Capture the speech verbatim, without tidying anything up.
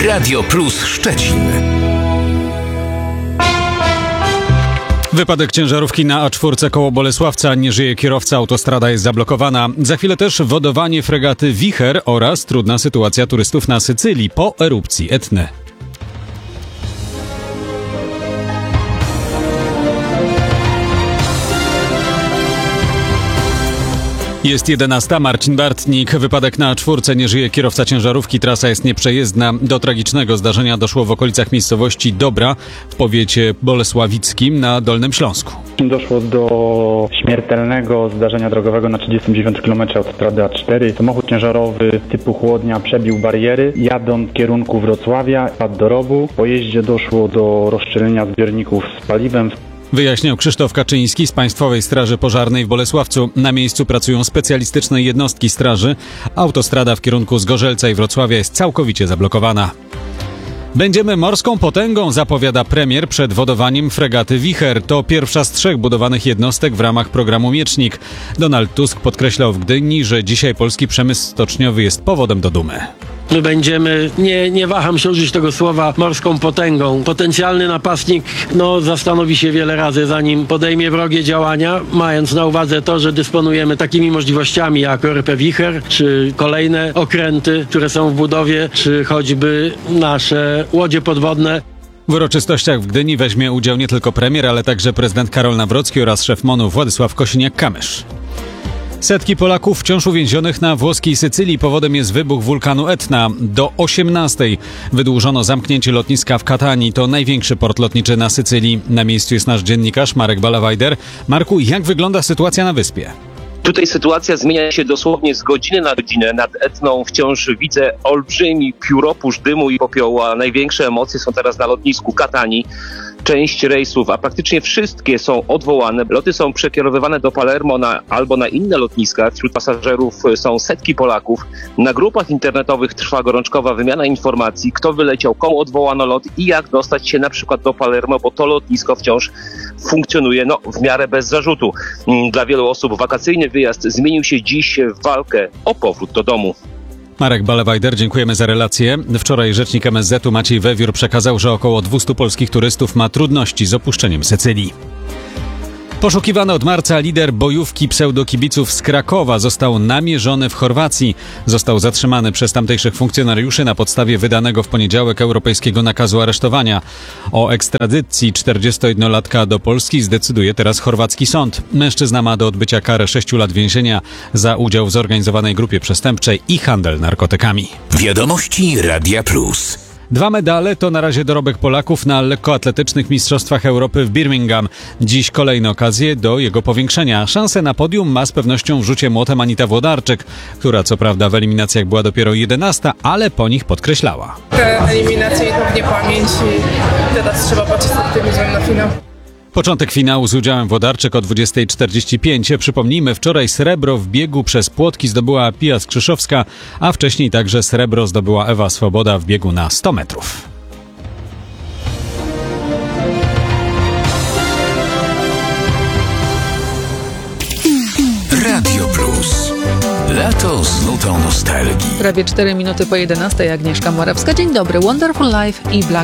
Radio Plus Szczecin. Wypadek ciężarówki na A cztery koło Bolesławca. Nie żyje kierowca, autostrada jest zablokowana. Za chwilę też wodowanie fregaty Wicher oraz trudna sytuacja turystów na Sycylii po erupcji Etny. Jest jedenasta. Marcin Bartnik. Wypadek na A cztery. Nie żyje kierowca ciężarówki. Trasa jest nieprzejezdna. Do tragicznego zdarzenia doszło w okolicach miejscowości Dobra w powiecie bolesławickim na Dolnym Śląsku. Doszło do śmiertelnego zdarzenia drogowego na trzydziestym dziewiątym kilometrze autostrady A cztery. Samochód ciężarowy typu chłodnia przebił bariery, jadąc w kierunku Wrocławia, padł do rowu. Po jeździe doszło do rozszczelenia zbiorników z paliwem. Wyjaśniał Krzysztof Kaczyński z Państwowej Straży Pożarnej w Bolesławcu. Na miejscu pracują specjalistyczne jednostki straży. Autostrada w kierunku Zgorzelca i Wrocławia jest całkowicie zablokowana. Będziemy morską potęgą, zapowiada premier przed wodowaniem fregaty Wicher. To pierwsza z trzech budowanych jednostek w ramach programu Miecznik. Donald Tusk podkreślał w Gdyni, że dzisiaj polski przemysł stoczniowy jest powodem do dumy. My będziemy, nie, nie waham się użyć tego słowa, morską potęgą. Potencjalny napastnik no, zastanowi się wiele razy, zanim podejmie wrogie działania, mając na uwadze to, że dysponujemy takimi możliwościami jak O R P Wicher, czy kolejne okręty, które są w budowie, czy choćby nasze łodzie podwodne. W uroczystościach w Gdyni weźmie udział nie tylko premier, ale także prezydent Karol Nawrocki oraz szef M O N-u Władysław Kosiniak-Kamysz. Setki Polaków wciąż uwięzionych na włoskiej Sycylii. Powodem jest wybuch wulkanu Etna. Do osiemnastej wydłużono zamknięcie lotniska w Katanii. To największy port lotniczy na Sycylii. Na miejscu jest nasz dziennikarz Marek Balawajder. Marku, jak wygląda sytuacja na wyspie? Tutaj sytuacja zmienia się dosłownie z godziny na godzinę. Nad Etną wciąż widzę olbrzymi pióropusz dymu i popiołu, a największe emocje są teraz na lotnisku Katanii. Część rejsów, a praktycznie wszystkie są odwołane. Loty są przekierowywane do Palermo na, albo na inne lotniska. Wśród pasażerów są setki Polaków. Na grupach internetowych trwa gorączkowa wymiana informacji, kto wyleciał, komu odwołano lot i jak dostać się na przykład do Palermo, bo to lotnisko wciąż funkcjonuje no, w miarę bez zarzutu. Dla wielu osób wakacyjny wyjazd zmienił się dziś w walkę o powrót do domu. Marek Balawajder, dziękujemy za relację. Wczoraj rzecznik M S Z-u Maciej Wewiór przekazał, że około dwieście polskich turystów ma trudności z opuszczeniem Sycylii. Poszukiwany od marca lider bojówki pseudokibiców z Krakowa został namierzony w Chorwacji. Został zatrzymany przez tamtejszych funkcjonariuszy na podstawie wydanego w poniedziałek europejskiego nakazu aresztowania. O ekstradycji czterdziestojednolatka do Polski zdecyduje teraz chorwacki sąd. Mężczyzna ma do odbycia karę sześciu lat więzienia za udział w zorganizowanej grupie przestępczej i handel narkotykami. Wiadomości Radia Plus. Dwa medale to na razie dorobek Polaków na lekkoatletycznych mistrzostwach Europy w Birmingham. Dziś kolejne okazje do jego powiększenia. Szansę na podium ma z pewnością w rzucie młotem Anita Włodarczyk, która co prawda w eliminacjach była dopiero jedenasta, ale po nich podkreślała. Te eliminacje idą w niepamięć i teraz trzeba patrzeć z optymizmem na finał. Początek finału z udziałem Włodarczyk o dwudziestej czterdzieści pięć. Przypomnijmy, wczoraj srebro w biegu przez płotki zdobyła Pia Skrzyszowska, a wcześniej także srebro zdobyła Ewa Swoboda w biegu na sto metrów. Radio Plus. Lato z nutą nostalgii. Prawie cztery minuty po jedenastej. Agnieszka Morawska. Dzień dobry. Wonderful Life i Black